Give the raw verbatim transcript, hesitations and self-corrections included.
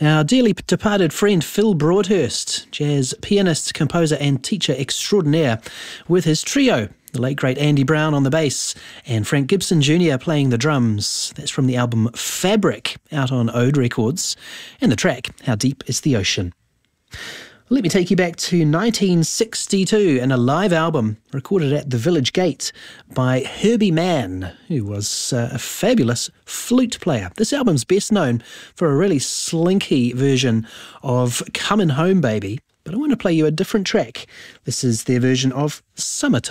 Our dearly departed friend Phil Broadhurst, jazz pianist, composer and teacher extraordinaire, with his trio, the late great Andy Brown on the bass and Frank Gibson Junior playing the drums. That's from the album Fabric, out on Ode Records, and the track, How Deep is the Ocean. Let me take you back to nineteen sixty-two and a live album recorded at the Village Gate by Herbie Mann, who was uh, a fabulous flute player. This album's best known for a really slinky version of Comin' Home Baby, but I want to play you a different track. This is their version of Summertime.